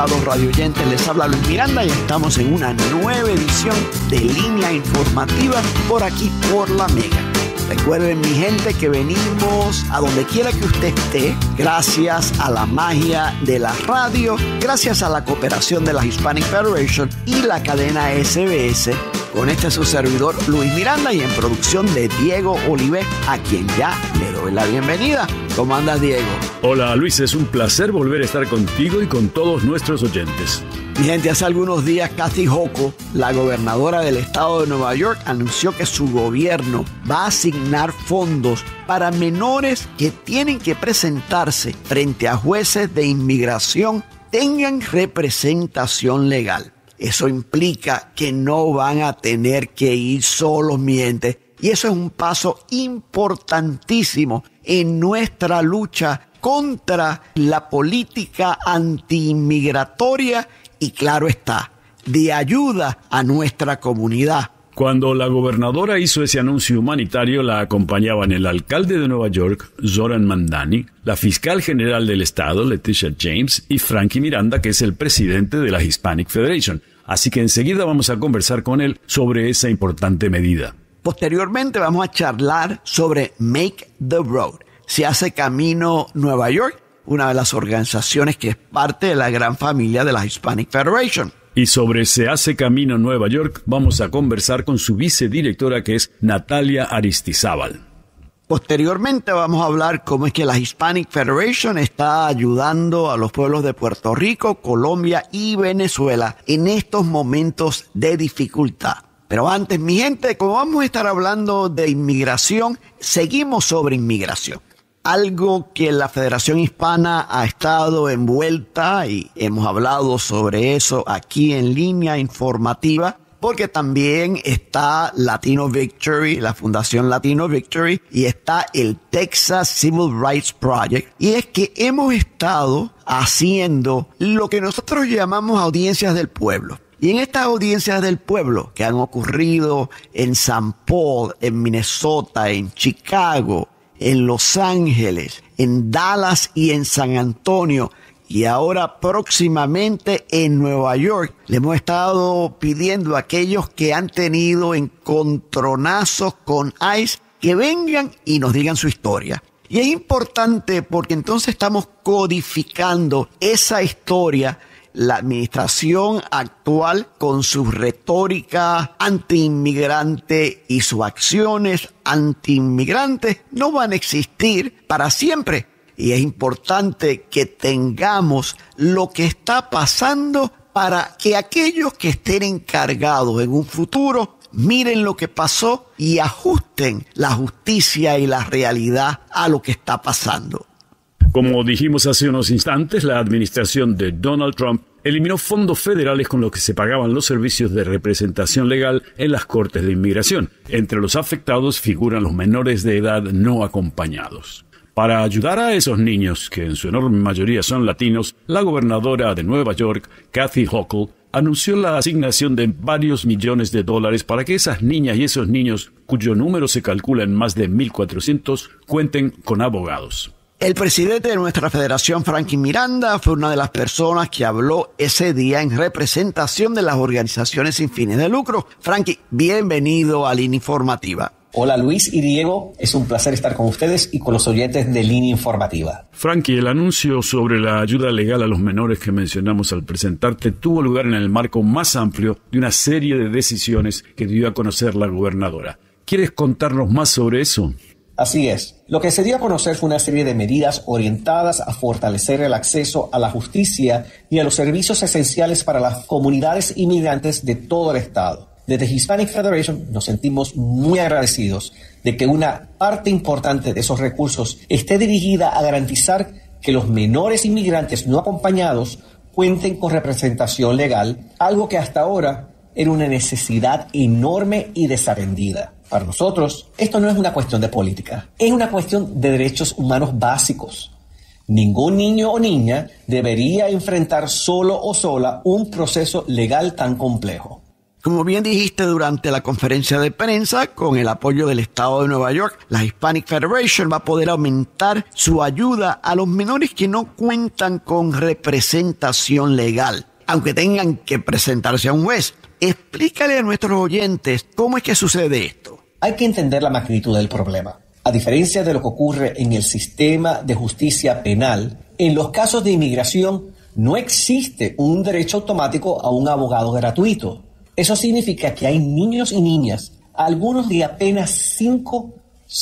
Radio oyentes, les habla Luis Miranda y estamos en una nueva edición de Línea Informativa por aquí por La Mega. Recuerden, mi gente, que venimos a donde quiera que usted esté, gracias a la magia de la radio, gracias a la cooperación de la Hispanic Federation y la cadena SBS. Con su servidor Luis Miranda y en producción de Diego Olivet, a quien ya le doy la bienvenida. ¿Cómo andas, Diego? Hola, Luis, es un placer volver a estar contigo y con todos nuestros oyentes. Mi gente, hace algunos días Kathy Hochul, la gobernadora del estado de Nueva York, anunció que su gobierno va a asignar fondos para menores que tienen que presentarse frente a jueces de inmigración tengan representación legal. Eso implica que no van a tener que ir solos, mi gente. Y eso es un paso importantísimo en nuestra lucha contra la política antiinmigratoria y, claro está, de ayuda a nuestra comunidad. Cuando la gobernadora hizo ese anuncio humanitario, la acompañaban el alcalde de Nueva York, Zoran Mandani, la fiscal general del estado, Leticia James, y Frankie Miranda, que es el presidente de la Hispanic Federation. Así que enseguida vamos a conversar con él sobre esa importante medida. Posteriormente vamos a charlar sobre Make the Road. Se hace camino Nueva York, una de las organizaciones que es parte de la gran familia de la Hispanic Federation. Y sobre Se hace camino Nueva York vamos a conversar con su vicedirectora, que es Natalia Aristizábal. Posteriormente vamos a hablar cómo es que la Hispanic Federation está ayudando a los pueblos de Puerto Rico, Colombia y Venezuela en estos momentos de dificultad. Pero antes, mi gente, como vamos a estar hablando de inmigración, seguimos sobre inmigración. Algo que la Federación Hispana ha estado envuelta y hemos hablado sobre eso aquí en Línea Informativa, porque también está Latino Victory, la Fundación Latino Victory, y está el Texas Civil Rights Project. Y es que hemos estado haciendo lo que nosotros llamamos audiencias del pueblo. Y en estas audiencias del pueblo que han ocurrido en San Paul, en Minnesota, en Chicago, en Los Ángeles, en Dallas y en San Antonio, y ahora próximamente en Nueva York, le hemos estado pidiendo a aquellos que han tenido encontronazos con ICE que vengan y nos digan su historia. Y es importante porque entonces estamos codificando esa historia. La administración actual, con su retórica antiinmigrante y sus acciones antiinmigrantes, no van a existir para siempre. Y es importante que tengamos lo que está pasando para que aquellos que estén encargados en un futuro miren lo que pasó y ajusten la justicia y la realidad a lo que está pasando. Como dijimos hace unos instantes, la administración de Donald Trump eliminó fondos federales con los que se pagaban los servicios de representación legal en las cortes de inmigración. Entre los afectados figuran los menores de edad no acompañados. Para ayudar a esos niños, que en su enorme mayoría son latinos, la gobernadora de Nueva York, Kathy Hochul, anunció la asignación de varios millones de dólares para que esas niñas y esos niños, cuyo número se calcula en más de 1,400, cuenten con abogados. El presidente de nuestra federación, Frankie Miranda, fue una de las personas que habló ese día en representación de las organizaciones sin fines de lucro. Frankie, bienvenido a Línea Informativa. Hola Luis y Diego, es un placer estar con ustedes y con los oyentes de Línea Informativa. Frankie, el anuncio sobre la ayuda legal a los menores que mencionamos al presentarte tuvo lugar en el marco más amplio de una serie de decisiones que dio a conocer la gobernadora. ¿Quieres contarnos más sobre eso? Así es. Lo que se dio a conocer fue una serie de medidas orientadas a fortalecer el acceso a la justicia y a los servicios esenciales para las comunidades inmigrantes de todo el estado. Desde Hispanic Federation nos sentimos muy agradecidos de que una parte importante de esos recursos esté dirigida a garantizar que los menores inmigrantes no acompañados cuenten con representación legal, algo que hasta ahora era una necesidad enorme y desatendida. Para nosotros, esto no es una cuestión de política, es una cuestión de derechos humanos básicos. Ningún niño o niña debería enfrentar solo o sola un proceso legal tan complejo. Como bien dijiste durante la conferencia de prensa, con el apoyo del Estado de Nueva York, la Hispanic Federation va a poder aumentar su ayuda a los menores que no cuentan con representación legal, aunque tengan que presentarse a un juez. Explícale a nuestros oyentes cómo es que sucede esto. Hay que entender la magnitud del problema. A diferencia de lo que ocurre en el sistema de justicia penal, en los casos de inmigración no existe un derecho automático a un abogado gratuito. Eso significa que hay niños y niñas, algunos de apenas 5,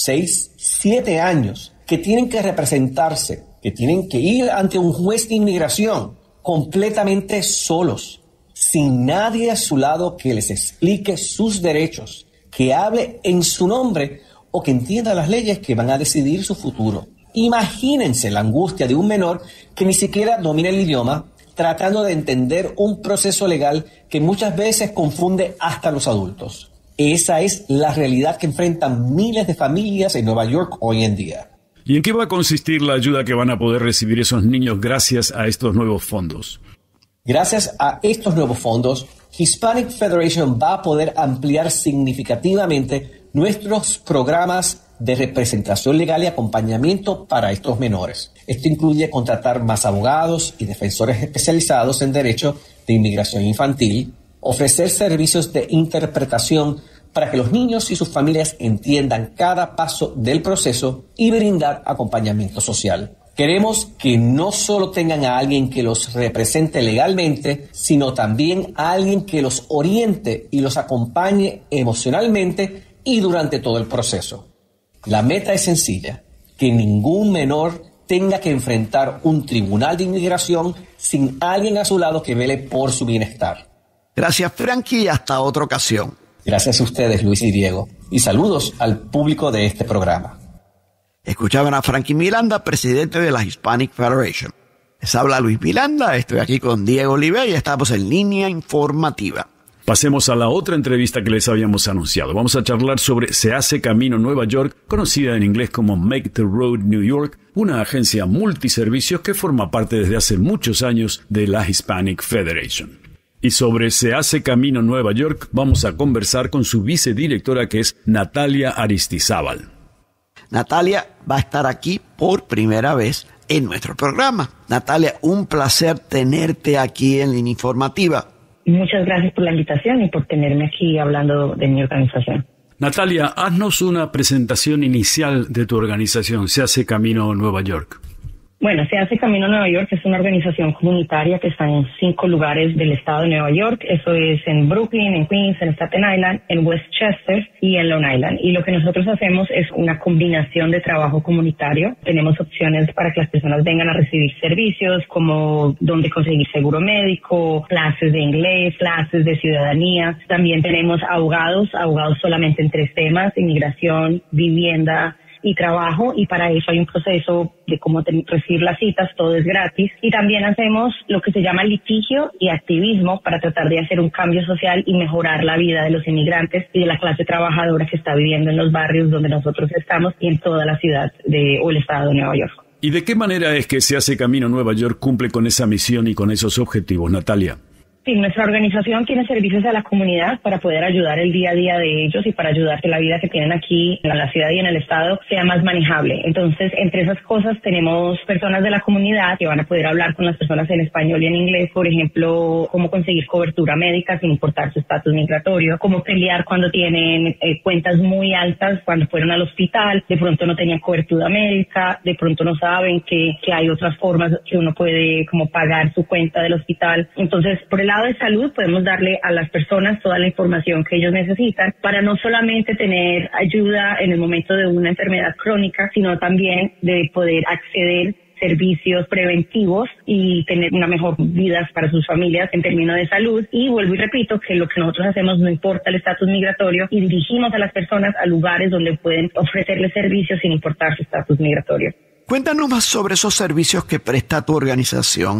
6, 7 años, que tienen que representarse, que tienen que ir ante un juez de inmigración completamente solos, sin nadie a su lado que les explique sus derechos, que hable en su nombre o que entienda las leyes que van a decidir su futuro. Imagínense la angustia de un menor que ni siquiera domina el idioma, tratando de entender un proceso legal que muchas veces confunde hasta a los adultos. Esa es la realidad que enfrentan miles de familias en Nueva York hoy en día. ¿Y en qué va a consistir la ayuda que van a poder recibir esos niños gracias a estos nuevos fondos? Gracias a estos nuevos fondos, Hispanic Federation va a poder ampliar significativamente nuestros programas de representación legal y acompañamiento para estos menores. Esto incluye contratar más abogados y defensores especializados en derecho de inmigración infantil, ofrecer servicios de interpretación para que los niños y sus familias entiendan cada paso del proceso y brindar acompañamiento social. Queremos que no solo tengan a alguien que los represente legalmente, sino también a alguien que los oriente y los acompañe emocionalmente y durante todo el proceso. La meta es sencilla, que ningún menor tenga que enfrentar un tribunal de inmigración sin alguien a su lado que vele por su bienestar. Gracias, Frankie, y hasta otra ocasión. Gracias a ustedes, Luis y Diego, y saludos al público de este programa. Escuchaban a Frankie Miranda, presidente de la Hispanic Federation. Les habla Luis Miranda, estoy aquí con Diego Olive y estamos en línea informativa. Pasemos a la otra entrevista que les habíamos anunciado. Vamos a charlar sobre Se Hace Camino Nueva York, conocida en inglés como Make the Road New York, una agencia multiservicios que forma parte desde hace muchos años de la Hispanic Federation. Y sobre Se Hace Camino Nueva York vamos a conversar con su vicedirectora, que es Natalia Aristizábal. Natalia va a estar aquí por primera vez en nuestro programa. Natalia, un placer tenerte aquí en Línea Informativa. Muchas gracias por la invitación y por tenerme aquí hablando de mi organización. Natalia, haznos una presentación inicial de tu organización, Se Hace Camino Nueva York. Bueno, Se Hace Camino Nueva York es una organización comunitaria que está en 5 lugares del estado de Nueva York. Eso es en Brooklyn, en Queens, en Staten Island, en Westchester y en Long Island. Y lo que nosotros hacemos es una combinación de trabajo comunitario. Tenemos opciones para que las personas vengan a recibir servicios como dónde conseguir seguro médico, clases de inglés, clases de ciudadanía. También tenemos abogados solamente en 3 temas: inmigración, vivienda y trabajo, y para eso hay un proceso de cómo recibir las citas, todo es gratis. Y también hacemos lo que se llama litigio y activismo para tratar de hacer un cambio social y mejorar la vida de los inmigrantes y de la clase trabajadora que está viviendo en los barrios donde nosotros estamos y en toda la ciudad o el estado de Nueva York. ¿Y de qué manera es que Se Hace Camino Nueva York cumple con esa misión y con esos objetivos, Natalia? Sí, nuestra organización tiene servicios a la comunidad para poder ayudar el día a día de ellos y para ayudar que la vida que tienen aquí en la ciudad y en el estado sea más manejable. Entonces, entre esas cosas tenemos personas de la comunidad que van a poder hablar con las personas en español y en inglés, por ejemplo, cómo conseguir cobertura médica sin importar su estatus migratorio, cómo pelear cuando tienen cuentas muy altas, cuando fueron al hospital, de pronto no tenían cobertura médica, de pronto no saben que hay otras formas que uno puede como pagar su cuenta del hospital. Entonces, por el lado de salud podemos darle a las personas toda la información que ellos necesitan para no solamente tener ayuda en el momento de una enfermedad crónica, sino también de poder acceder a servicios preventivos y tener una mejor vida para sus familias en términos de salud. Y vuelvo y repito que lo que nosotros hacemos no importa el estatus migratorio y dirigimos a las personas a lugares donde pueden ofrecerles servicios sin importar su estatus migratorio. Cuéntanos más sobre esos servicios que presta tu organización.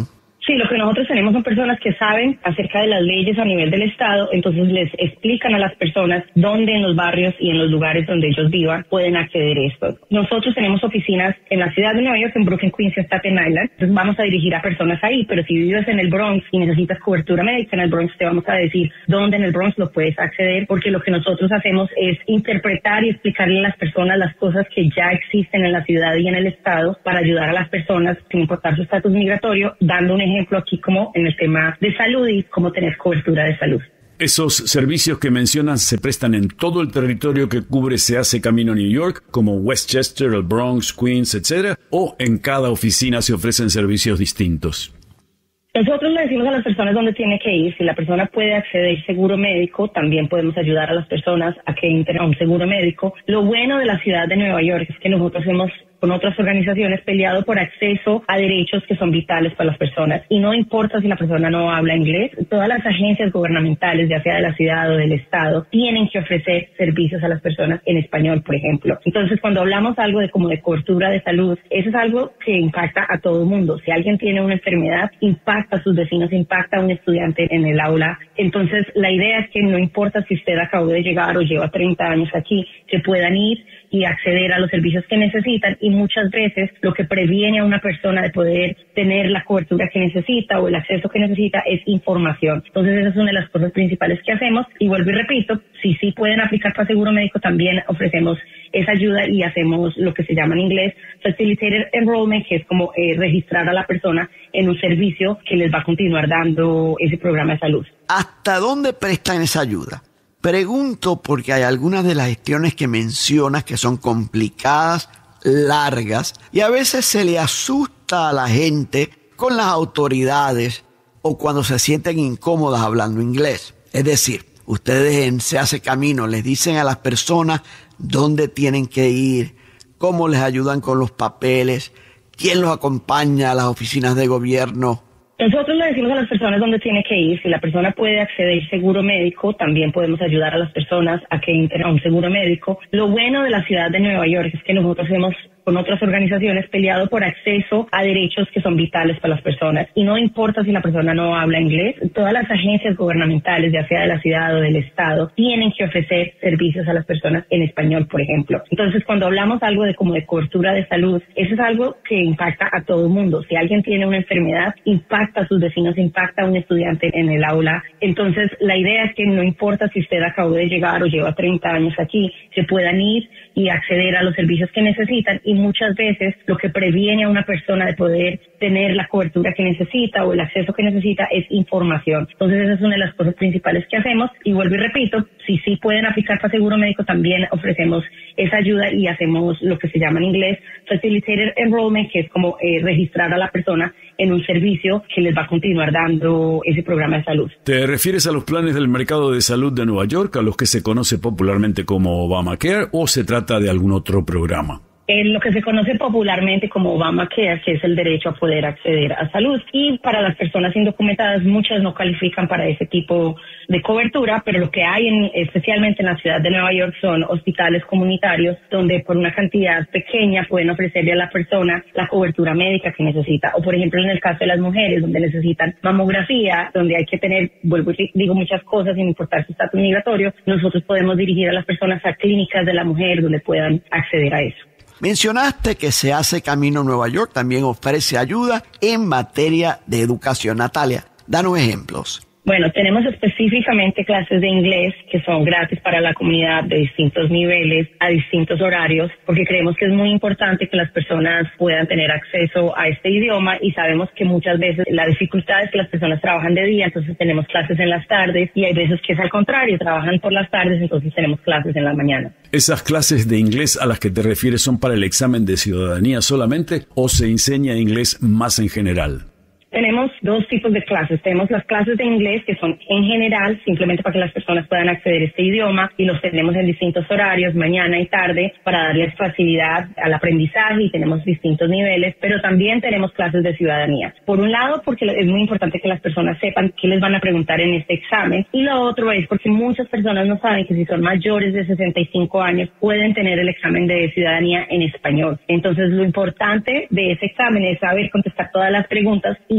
Sí, lo que nosotros tenemos son personas que saben acerca de las leyes a nivel del Estado, entonces les explican a las personas dónde en los barrios y en los lugares donde ellos vivan pueden acceder a esto. Nosotros tenemos oficinas en la ciudad de Nueva York, en Brooklyn, Queens y Staten Island, entonces vamos a dirigir a personas ahí, pero si vives en el Bronx y necesitas cobertura médica en el Bronx, te vamos a decir dónde en el Bronx lo puedes acceder, porque lo que nosotros hacemos es interpretar y explicarle a las personas las cosas que ya existen en la ciudad y en el Estado para ayudar a las personas sin importar su estatus migratorio, dando un ejemplo aquí como en el tema de salud y cómo tener cobertura de salud. Esos servicios que mencionan se prestan en todo el territorio que cubre Se Hace Camino New York, como Westchester, el Bronx, Queens, etc., o en cada oficina se ofrecen servicios distintos. Nosotros le decimos a las personas dónde tiene que ir. Si la persona puede acceder a seguro médico, también podemos ayudar a las personas a que entren a un seguro médico. Lo bueno de la ciudad de Nueva York es que nosotros hemos con otras organizaciones peleado por acceso a derechos que son vitales para las personas. Y no importa si la persona no habla inglés, todas las agencias gubernamentales, ya sea de la ciudad o del estado, tienen que ofrecer servicios a las personas en español, por ejemplo. Entonces, cuando hablamos algo de como de cobertura de salud, eso es algo que impacta a todo el mundo. Si alguien tiene una enfermedad, impacta a sus vecinos, impacta a un estudiante en el aula. Entonces, la idea es que no importa si usted acabó de llegar o lleva 30 años aquí, que puedan ir y acceder a los servicios que necesitan, y muchas veces lo que previene a una persona de poder tener la cobertura que necesita o el acceso que necesita es información. Entonces esa es una de las cosas principales que hacemos, y vuelvo y repito, si sí pueden aplicar para seguro médico, también ofrecemos esa ayuda y hacemos lo que se llama en inglés Facilitated Enrollment, que es como registrar a la persona en un servicio que les va a continuar dando ese programa de salud. ¿Hasta dónde prestan esa ayuda? Pregunto porque hay algunas de las gestiones que mencionas que son complicadas, largas, y a veces se le asusta a la gente con las autoridades o cuando se sienten incómodas hablando inglés. Es decir, ustedes en Se Hace Camino les dicen a las personas dónde tienen que ir, cómo les ayudan con los papeles, quién los acompaña a las oficinas de gobierno. Nosotros le decimos a las personas dónde tiene que ir. Si la persona puede acceder a seguro médico, también podemos ayudar a las personas a que entren a un seguro médico. Lo bueno de la ciudad de Nueva York es que nosotros hemos con otras organizaciones peleado por acceso a derechos que son vitales para las personas, y no importa si la persona no habla inglés, todas las agencias gubernamentales, ya sea de la ciudad o del estado, tienen que ofrecer servicios a las personas en español, por ejemplo. Entonces, cuando hablamos algo de como de cobertura de salud, eso es algo que impacta a todo el mundo. Si alguien tiene una enfermedad, impacta a sus vecinos, impacta a un estudiante en el aula. Entonces, la idea es que no importa si usted acabó de llegar o lleva 30 años aquí, que puedan ir y acceder a los servicios que necesitan, y muchas veces lo que previene a una persona de poder tener la cobertura que necesita o el acceso que necesita es información. Entonces esa es una de las cosas principales que hacemos, y vuelvo y repito, si sí pueden aplicar para seguro médico, también ofrecemos esa ayuda y hacemos lo que se llama en inglés Facilitated Enrollment, que es como registrar a la persona en un servicio que les va a continuar dando ese programa de salud. ¿Te refieres a los planes del mercado de salud de Nueva York, a los que se conoce popularmente como Obamacare, o se trata de algún otro programa? Lo que se conoce popularmente como Obamacare, que es el derecho a poder acceder a salud. Y para las personas indocumentadas, muchas no califican para ese tipo de cobertura, pero lo que hay especialmente en la ciudad de Nueva York son hospitales comunitarios donde por una cantidad pequeña pueden ofrecerle a la persona la cobertura médica que necesita. O por ejemplo en el caso de las mujeres, donde necesitan mamografía, donde hay que tener, vuelvo y digo, muchas cosas sin importar su estatus migratorio, nosotros podemos dirigir a las personas a clínicas de la mujer donde puedan acceder a eso. Mencionaste que Se Hace Camino Nueva York también ofrece ayuda en materia de educación. Natalia, danos ejemplos. Bueno, tenemos específicamente clases de inglés que son gratis para la comunidad de distintos niveles, a distintos horarios, porque creemos que es muy importante que las personas puedan tener acceso a este idioma, y sabemos que muchas veces la dificultad es que las personas trabajan de día, entonces tenemos clases en las tardes, y hay veces que es al contrario, trabajan por las tardes, entonces tenemos clases en la mañana. ¿Esas clases de inglés a las que te refieres son para el examen de ciudadanía solamente, o se enseña inglés más en general? Tenemos dos tipos de clases. Tenemos las clases de inglés que son en general, simplemente para que las personas puedan acceder a este idioma, y los tenemos en distintos horarios, mañana y tarde, para darles facilidad al aprendizaje, y tenemos distintos niveles, pero también tenemos clases de ciudadanía. Por un lado, porque es muy importante que las personas sepan qué les van a preguntar en este examen, y lo otro es porque muchas personas no saben que si son mayores de 65 años pueden tener el examen de ciudadanía en español. Entonces lo importante de ese examen es saber contestar todas las preguntas, y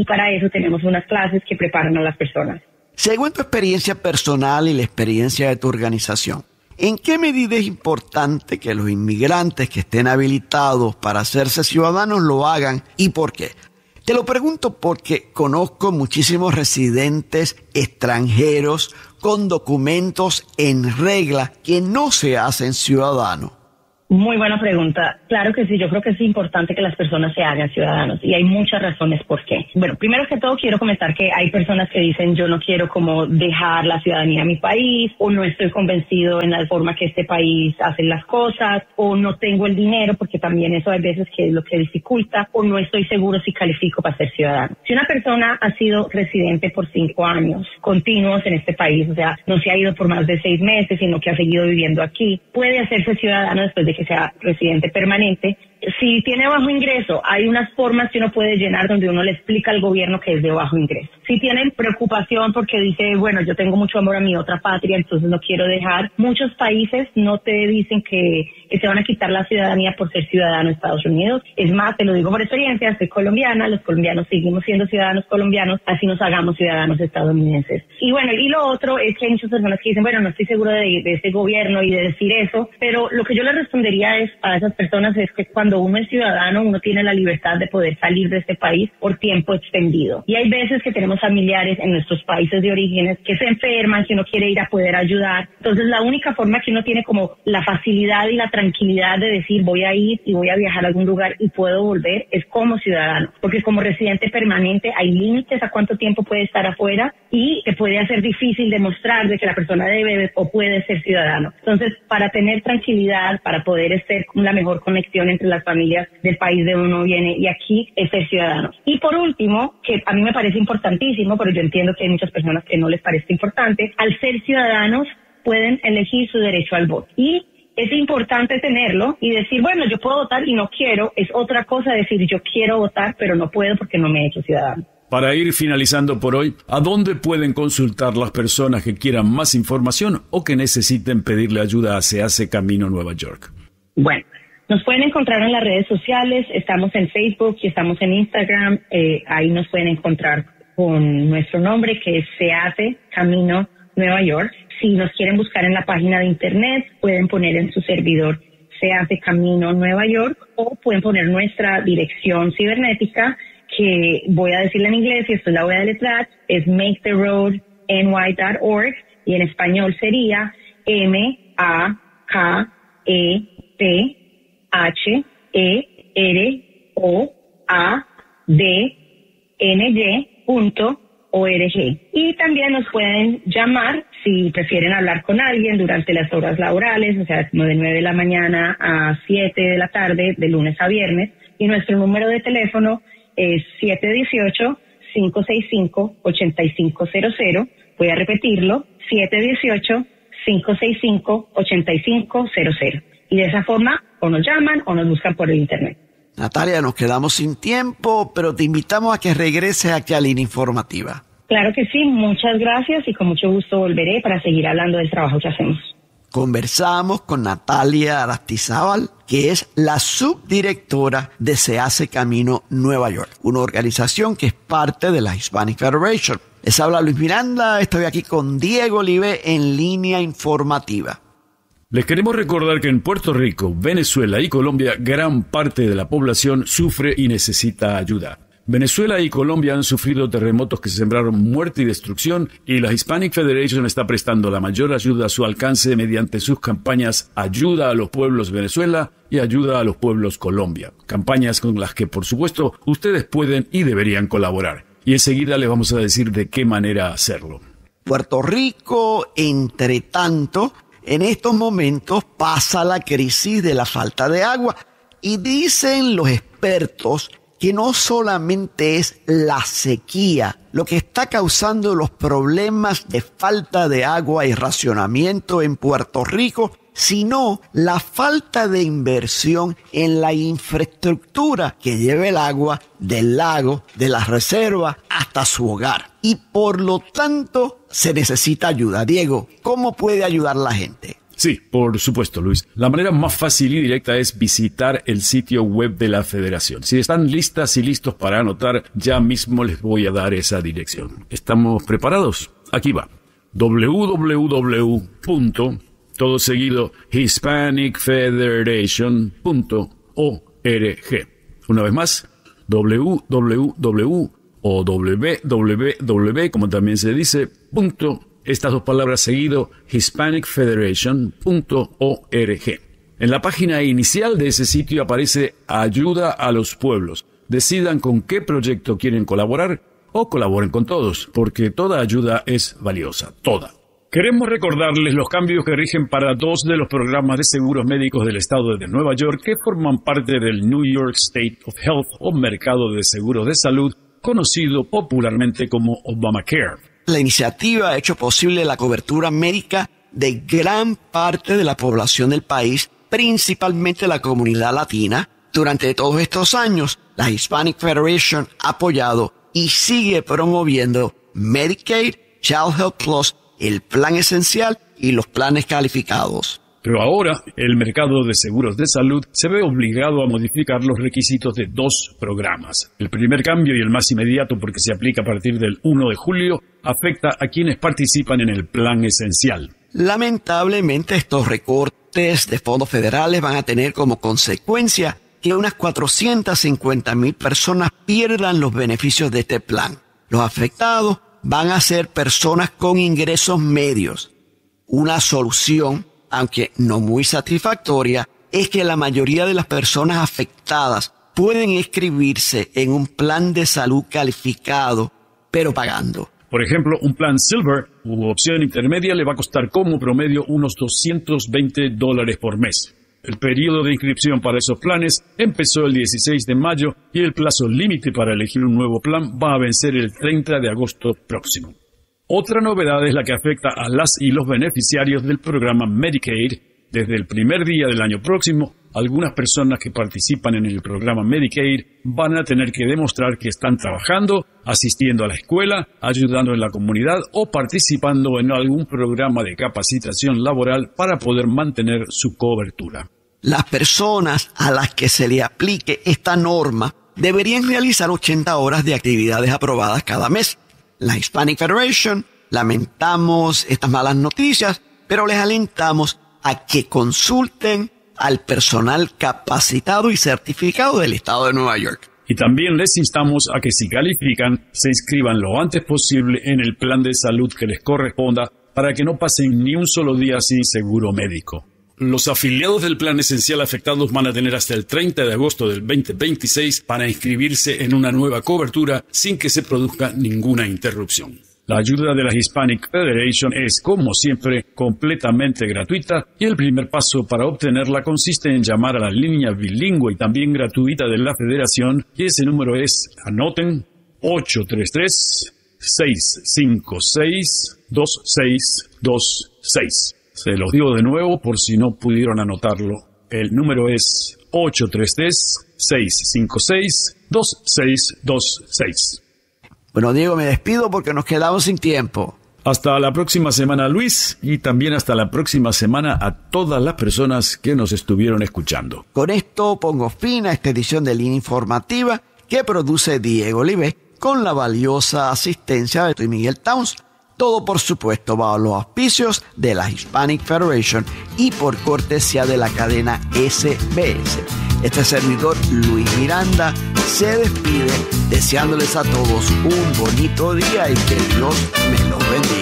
y para eso tenemos unas clases que preparan a las personas. Según tu experiencia personal y la experiencia de tu organización, ¿en qué medida es importante que los inmigrantes que estén habilitados para hacerse ciudadanos lo hagan y por qué? Te lo pregunto porque conozco muchísimos residentes extranjeros con documentos en regla que no se hacen ciudadanos. Muy buena pregunta. Claro que sí, yo creo que es importante que las personas se hagan ciudadanos y hay muchas razones por qué. Bueno, primero que todo quiero comentar que hay personas que dicen yo no quiero como dejar la ciudadanía a mi país o no estoy convencido en la forma que este país hace las cosas o no tengo el dinero, porque también eso hay veces que es lo que dificulta, o no estoy seguro si califico para ser ciudadano. Si una persona ha sido residente por 5 años continuos en este país, o sea, no se ha ido por más de 6 meses, sino que ha seguido viviendo aquí, puede hacerse ciudadano después de que sea residente permanente. Si tiene bajo ingreso, hay unas formas que uno puede llenar donde uno le explica al gobierno que es de bajo ingreso. Si tienen preocupación porque dice, bueno, yo tengo mucho amor a mi otra patria, entonces no quiero dejar, muchos países no te dicen que se van a quitar la ciudadanía por ser ciudadano de Estados Unidos. Es más, te lo digo por experiencia, soy colombiana, los colombianos seguimos siendo ciudadanos colombianos, así nos hagamos ciudadanos estadounidenses. Y bueno, y lo otro es que hay muchas personas que dicen, bueno, no estoy seguro de ese gobierno y de decir eso, pero lo que yo le respondería es a esas personas es que cuando uno es ciudadano, uno tiene la libertad de poder salir de este país por tiempo extendido. Y hay veces que tenemos familiares en nuestros países de orígenes que se enferman, que uno quiere ir a poder ayudar. Entonces, la única forma que uno tiene como la facilidad y la tranquilidad de decir voy a ir y voy a viajar a algún lugar y puedo volver es como ciudadano. Porque como residente permanente hay límites a cuánto tiempo puede estar afuera y te puede hacer difícil demostrar de que la persona debe o puede ser ciudadano. Entonces, para tener tranquilidad, para poder ser la mejor conexión entre las familias del país de uno viene y aquí es ser ciudadano. Y por último, que a mí me parece importantísimo, pero yo entiendo que hay muchas personas que no les parece importante, al ser ciudadanos pueden elegir su derecho al voto. Y es importante tenerlo y decir, bueno, yo puedo votar y no quiero, es otra cosa decir yo quiero votar, pero no puedo porque no me he hecho ciudadano. Para ir finalizando por hoy, ¿a dónde pueden consultar las personas que quieran más información o que necesiten pedirle ayuda a Se Hace Camino Nueva York? Bueno, nos pueden encontrar en las redes sociales, estamos en Facebook y estamos en Instagram, ahí nos pueden encontrar con nuestro nombre que es Se Hace Camino Nueva York. Si nos quieren buscar en la página de internet, pueden poner en su servidor Se Hace Camino Nueva York o pueden poner nuestra dirección cibernética que voy a decirla en inglés y después la voy a deletrear, es maketheroadny.org y en español sería Maketheroadny.org. Y también nos pueden llamar si prefieren hablar con alguien durante las horas laborales, o sea, como de 9 de la mañana a 7 de la tarde, de lunes a viernes. Y nuestro número de teléfono es 718-565-8500. Voy a repetirlo, 718-565-8500. Y de esa forma o nos llaman o nos buscan por el internet. Natalia, nos quedamos sin tiempo, pero te invitamos a que regreses aquí a Línea Informativa. Claro que sí, muchas gracias y con mucho gusto volveré para seguir hablando del trabajo que hacemos. Conversamos con Natalia Arastizábal, que es la subdirectora de Se Hace Camino Nueva York, una organización que es parte de la Hispanic Federation. Les habla Luis Miranda, estoy aquí con Diego Olive en Línea Informativa. Les queremos recordar que en Puerto Rico, Venezuela y Colombia, gran parte de la población sufre y necesita ayuda. Venezuela y Colombia han sufrido terremotos que sembraron muerte y destrucción y la Hispanic Federation está prestando la mayor ayuda a su alcance mediante sus campañas Ayuda a los Pueblos Venezuela y Ayuda a los Pueblos Colombia. Campañas con las que, por supuesto, ustedes pueden y deberían colaborar. Y enseguida les vamos a decir de qué manera hacerlo. Puerto Rico, entre tanto, en estos momentos pasa la crisis de la falta de agua y dicen los expertos que no solamente es la sequía lo que está causando los problemas de falta de agua y racionamiento en Puerto Rico, sino la falta de inversión en la infraestructura que lleve el agua del lago, de las reservas, hasta su hogar. Y por lo tanto, se necesita ayuda. Diego, ¿cómo puede ayudar la gente? Sí, por supuesto, Luis. La manera más fácil y directa es visitar el sitio web de la Federación. Si están listas y listos para anotar, ya mismo les voy a dar esa dirección. ¿Estamos preparados? Aquí va. www.hispanicfederation.org. Una vez más, www, como también se dice, estas dos palabras seguido, hispanicfederation.org. En la página inicial de ese sitio aparece Ayuda a los Pueblos. Decidan con qué proyecto quieren colaborar o colaboren con todos, porque toda ayuda es valiosa, toda. Queremos recordarles los cambios que rigen para 2 de los programas de seguros médicos del estado de Nueva York que forman parte del New York State of Health o mercado de seguros de salud, conocido popularmente como Obamacare. La iniciativa ha hecho posible la cobertura médica de gran parte de la población del país, principalmente la comunidad latina. Durante todos estos años, la Hispanic Federation ha apoyado y sigue promoviendo Medicaid, Child Health Plus, el plan esencial y los planes calificados. Pero ahora, el mercado de seguros de salud se ve obligado a modificar los requisitos de 2 programas. El primer cambio y el más inmediato, porque se aplica a partir del 1 de julio, afecta a quienes participan en el plan esencial. Lamentablemente, estos recortes de fondos federales van a tener como consecuencia que unas 450,000 personas pierdan los beneficios de este plan. Los afectados van a ser personas con ingresos medios. Una solución, aunque no muy satisfactoria, es que la mayoría de las personas afectadas pueden inscribirse en un plan de salud calificado, pero pagando. Por ejemplo, un plan Silver u opción intermedia le va a costar como promedio unos $220 por mes. El periodo de inscripción para esos planes empezó el 16 de mayo y el plazo límite para elegir un nuevo plan va a vencer el 30 de agosto próximo. Otra novedad es la que afecta a las y los beneficiarios del programa Medicaid. Desde el primer día del año próximo, algunas personas que participan en el programa Medicaid van a tener que demostrar que están trabajando, asistiendo a la escuela, ayudando en la comunidad o participando en algún programa de capacitación laboral para poder mantener su cobertura. Las personas a las que se le aplique esta norma deberían realizar 80 horas de actividades aprobadas cada mes. La Hispanic Federation lamentamos estas malas noticias, pero les alentamos a que consulten al personal capacitado y certificado del estado de Nueva York. Y también les instamos a que si califican, se inscriban lo antes posible en el plan de salud que les corresponda para que no pasen ni un solo día sin seguro médico. Los afiliados del plan esencial afectados van a tener hasta el 30 de agosto del 2026 para inscribirse en una nueva cobertura sin que se produzca ninguna interrupción. La ayuda de la Hispanic Federation es, como siempre, completamente gratuita y el primer paso para obtenerla consiste en llamar a la línea bilingüe y también gratuita de la Federación y ese número es, anoten, 833-656-2626. Se los digo de nuevo por si no pudieron anotarlo. El número es 833-656-2626. Bueno, Diego, me despido porque nos quedamos sin tiempo. Hasta la próxima semana, Luis, y también hasta la próxima semana a todas las personas que nos estuvieron escuchando. Con esto pongo fin a esta edición de Línea Informativa que produce Diego Olivé con la valiosa asistencia de Miguel Towns. Todo, por supuesto, bajo los auspicios de la Hispanic Federation y por cortesía de la cadena SBS. Este servidor, Luis Miranda, se despide deseándoles a todos un bonito día y que Dios me los bendiga.